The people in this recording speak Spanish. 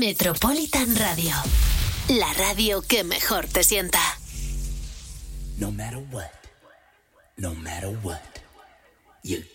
Metropolitan Radio, la radio que mejor te sienta. No matter what, you